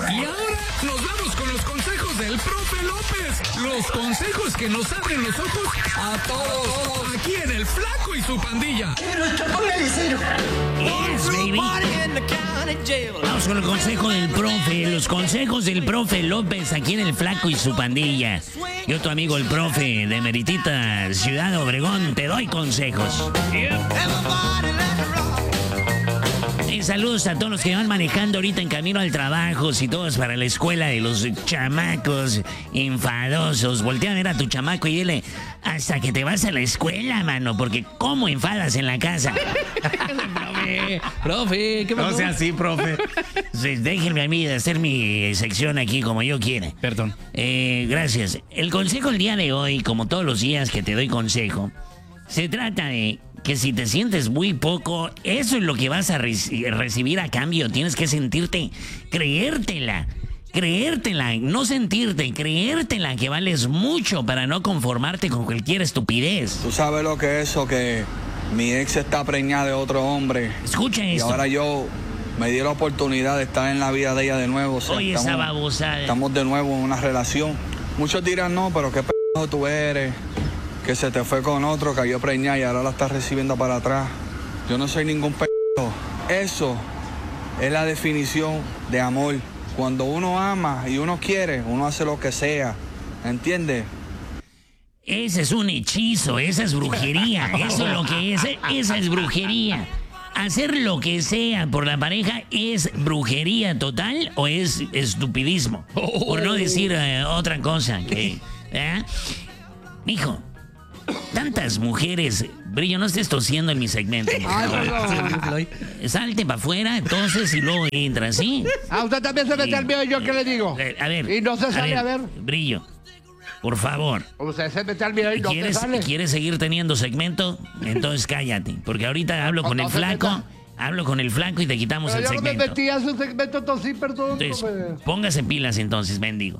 Y ahora nos vamos con los consejos del profe López. Los consejos que nos abren los ojos a todos. Aquí en El Flaco y su pandilla. Yes, baby. Vamos con el consejo del profe. Los consejos del profe López aquí en El Flaco y su pandilla. Yo, tu amigo el profe de Meritita, Ciudad Obregón, te doy consejos. Y saludos a todos los que van manejando ahorita en camino al trabajo, y todos para la escuela de los chamacos enfadosos. Voltea a ver a tu chamaco y dile, hasta que te vas a la escuela, mano, porque ¿cómo enfadas en la casa? Profe, ¿qué pasó? No sea así, profe. Entonces, déjenme a mí hacer mi sección aquí como yo quiera. Perdón. Gracias. El consejo el día de hoy, como todos los días que te doy consejo, se trata de que si te sientes muy poco, eso es lo que vas a recibir a cambio. Tienes que sentirte, creértela, no sentirte, creértela que vales mucho para no conformarte con cualquier estupidez. Tú sabes lo que es eso, que mi ex está preñada de otro hombre. Escucha esto. Y ahora yo me di la oportunidad de estar en la vida de ella de nuevo. O sea, Oye, esa babosada. Estamos de nuevo en una relación. Muchos dirán, no, pero qué p*** tú eres, que se te fue con otro, cayó preñada y ahora la estás recibiendo para atrás. Yo no soy ningún p***. Eso es la definición de amor. Cuando uno ama y uno quiere, uno hace lo que sea. ¿Entiendes? Ese es un hechizo, esa es brujería. Eso es lo que es, esa es brujería. Hacer lo que sea por la pareja es brujería total o es estupidismo. Por no decir otra cosa. Mijo, tantas mujeres. Brillo, no estés tosiendo en mi segmento. Salte para afuera, entonces, y luego entra, ¿sí? Usted también se mete al mío, ¿yo qué le digo? A ver. Y no se sale, a ver. Brillo, por favor. Usted se mete al mío y no se sale. ¿Quieres seguir teniendo segmento? Entonces cállate, porque ahorita hablo con el flaco. Hablo con el flaco y te quitamos pero el segmento. Yo no me metí a su segmento, tosí, perdón. Entonces, póngase pilas entonces, mendigo.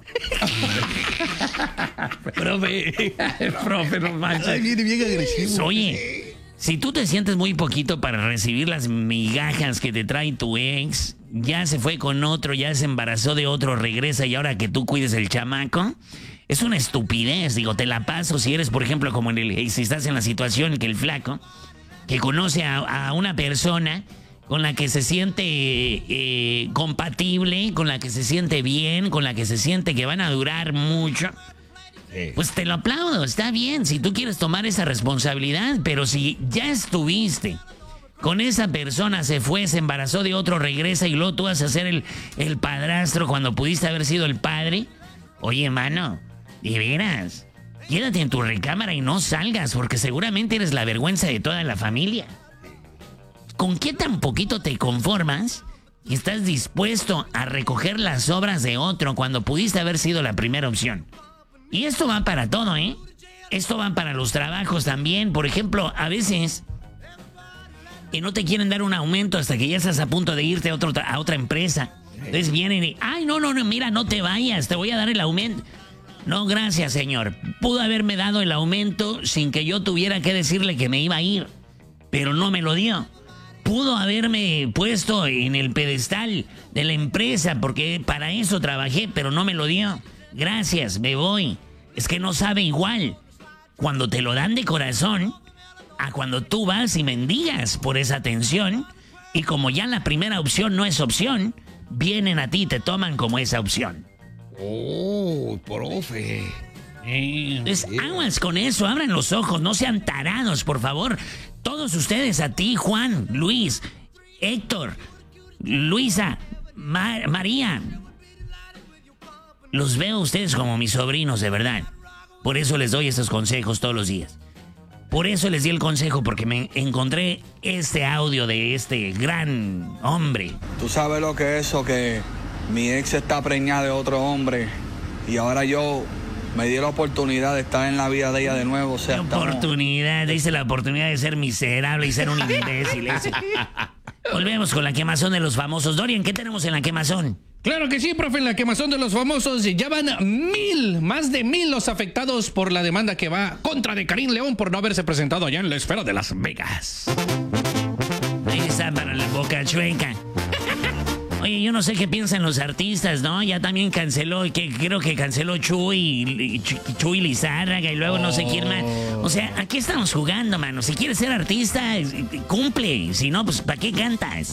Profe, no manches. Ay, viene bien agresivo. Oye, si tú te sientes muy poquito para recibir las migajas que te trae tu ex, ya se fue con otro, ya se embarazó de otro, regresa y ahora que tú cuides el chamaco, es una estupidez. Digo, te la paso si eres, por ejemplo, como si estás en la situación que el flaco, que conoce a una persona con la que se siente compatible, con la que se siente bien, con la que se siente que van a durar mucho, pues te lo aplaudo, está bien, si tú quieres tomar esa responsabilidad, pero si ya estuviste con esa persona, se fue, se embarazó de otro, regresa y luego tú vas a ser el padrastro cuando pudiste haber sido el padre, oye, mano, de veras, quédate en tu recámara y no salgas, porque seguramente eres la vergüenza de toda la familia. ¿Con qué tan poquito te conformas y estás dispuesto a recoger las obras de otro cuando pudiste haber sido la primera opción? Y esto va para todo, ¿eh? Esto va para los trabajos también. Por ejemplo, a veces que no te quieren dar un aumento hasta que ya estás a punto de irte a otra empresa. Entonces vienen y, ay, no, mira, no te vayas, te voy a dar el aumento. No, gracias, señor. Pudo haberme dado el aumento sin que yo tuviera que decirle que me iba a ir, pero no me lo dio. Pudo haberme puesto en el pedestal de la empresa porque para eso trabajé, pero no me lo dio. Gracias, me voy. Es que no sabe igual cuando te lo dan de corazón a cuando tú vas y mendigas por esa atención y como ya la primera opción no es opción, vienen a ti y te toman como esa opción. Oh, profe. Entonces, aguas con eso, abran los ojos, no sean tarados, por favor. Todos ustedes, a ti, Juan, Luis, Héctor, Luisa, María. Los veo a ustedes como mis sobrinos, de verdad. Por eso les doy estos consejos todos los días. Por eso les di el consejo, porque me encontré este audio de este gran hombre. Tú sabes lo que es eso, que mi ex está preñada de otro hombre y ahora yo me di la oportunidad de estar en la vida de ella de nuevo. O sea, dice la oportunidad de ser miserable y ser un imbécil. Volvemos con la quemazón de los famosos. Dorian, ¿qué tenemos en la quemazón? Claro que sí, profe, en la quemazón de los famosos ya van más de 1,000 los afectados por la demanda que va contra de Karim León por no haberse presentado allá en la esfera de Las Vegas. Ahí está para la boca chueca. Oye, yo no sé qué piensan los artistas, ¿no? Ya también canceló, creo que canceló Chuy Lizárraga y luego no sé quién más. O sea, ¿a qué estamos jugando, mano? Si quieres ser artista, cumple. Si no, pues ¿para qué cantas?